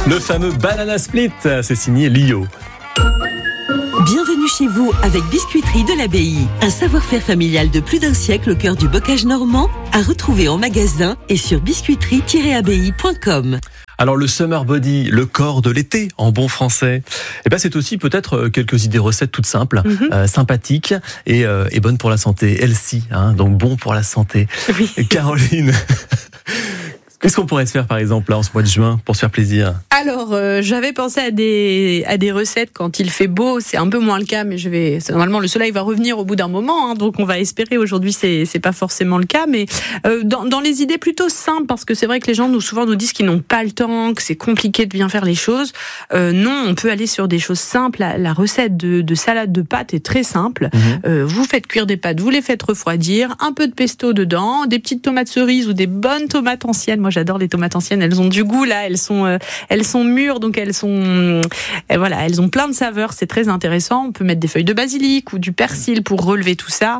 Le fameux Banana Split, c'est signé Lio. Bienvenue chez vous avec Biscuiterie de l'Abbaye. Un savoir-faire familial de plus d'un siècle au cœur du bocage normand, à retrouver en magasin et sur biscuiterie-abbaye.com. Alors le summer body, le corps de l'été en bon français, c'est aussi peut-être quelques idées recettes toutes simples, sympathiques et bonnes pour la santé. Healthy, donc bon pour la santé. Oui. Caroline, qu'est-ce qu'on pourrait se faire par exemple là en ce mois de juin pour se faire plaisir ? Alors, j'avais pensé à des recettes quand il fait beau. C'est un peu moins le cas, mais normalement le soleil va revenir au bout d'un moment, donc on va espérer. Aujourd'hui, c'est pas forcément le cas, mais dans les idées plutôt simples, parce que c'est vrai que les gens souvent nous disent qu'ils n'ont pas le temps, que c'est compliqué de bien faire les choses. Non, on peut aller sur des choses simples. La recette de salade de pâtes est très simple. Vous faites cuire des pâtes, vous les faites refroidir, un peu de pesto dedans, des petites tomates cerises ou des bonnes tomates anciennes. Moi, j'adore les tomates anciennes. Elles ont du goût là. Elles sont mûres, donc elles ont plein de saveurs, c'est très intéressant. On peut mettre des feuilles de basilic ou du persil pour relever tout ça.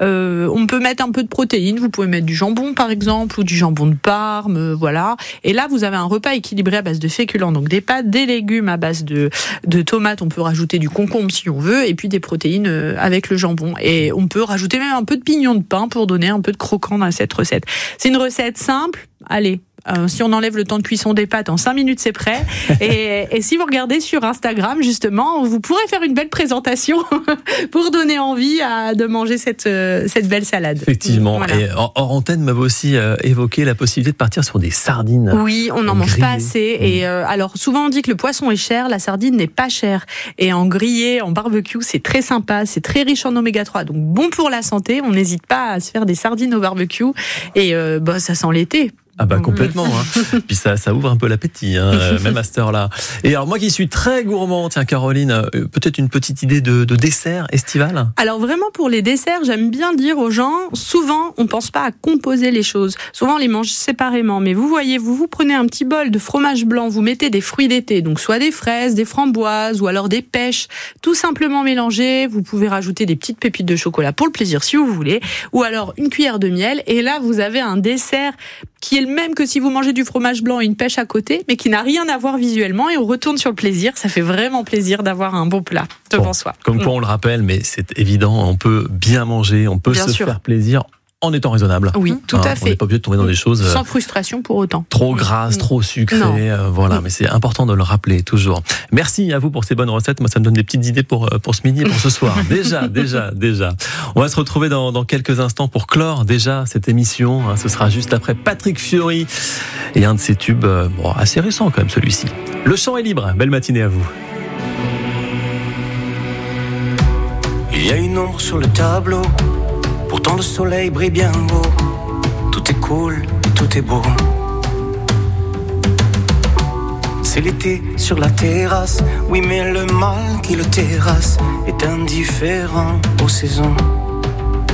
On peut mettre un peu de protéines, vous pouvez mettre du jambon par exemple, ou du jambon de Parme, voilà. Et là, vous avez un repas équilibré à base de féculents, donc des pâtes, des légumes à base de tomates, on peut rajouter du concombre si on veut, et puis des protéines avec le jambon. Et on peut rajouter même un peu de pignon de pain pour donner un peu de croquant dans cette recette. C'est une recette simple, allez. Si on enlève le temps de cuisson des pâtes, en 5 minutes c'est prêt. Et si vous regardez sur Instagram justement, vous pourrez faire une belle présentation pour donner envie de manger cette belle salade. Effectivement. Voilà. Et hors antenne m'avait aussi évoqué la possibilité de partir sur des sardines. Oui, on n'en mange pas assez. Et alors souvent on dit que le poisson est cher, la sardine n'est pas chère. Et en grillé, en barbecue, c'est très sympa, c'est très riche en oméga 3, donc bon pour la santé. On n'hésite pas à se faire des sardines au barbecue. Et ça sent l'été. Ah bah complètement, Puis ça ouvre un peu l'appétit, même à cette heure-là. Et alors moi qui suis très gourmand, tiens Caroline, peut-être une petite idée de dessert estival ? Alors vraiment pour les desserts, j'aime bien dire aux gens, souvent on pense pas à composer les choses. Souvent on les mange séparément, mais vous voyez, vous prenez un petit bol de fromage blanc, vous mettez des fruits d'été, donc soit des fraises, des framboises ou alors des pêches, tout simplement mélangé. Vous pouvez rajouter des petites pépites de chocolat pour le plaisir si vous voulez, ou alors une cuillère de miel, et là vous avez un dessert qui est le même que si vous mangez du fromage blanc et une pêche à côté, mais qui n'a rien à voir visuellement, et on retourne sur le plaisir. Ça fait vraiment plaisir d'avoir un bon plat devant soi. Comme quoi on le rappelle, mais c'est évident, on peut bien manger, on peut faire plaisir en étant raisonnable. Oui, tout à fait. On n'est pas obligé de tomber dans des choses sans frustration pour autant. Trop grasses, trop sucrées, voilà. Mais c'est important de le rappeler toujours. Merci à vous pour ces bonnes recettes. Moi, ça me donne des petites idées pour ce midi et pour ce soir. Déjà. On va se retrouver dans quelques instants pour clore déjà cette émission. Ce sera juste après Patrick Fiori et un de ses tubes assez récent quand même celui-ci. Le chant est libre. Belle matinée à vous. Il y a une ombre sur le tableau. Pourtant le soleil brille bien haut. Tout est cool et tout est beau. C'est l'été sur la terrasse. Oui mais le mal qui le terrasse est indifférent aux saisons.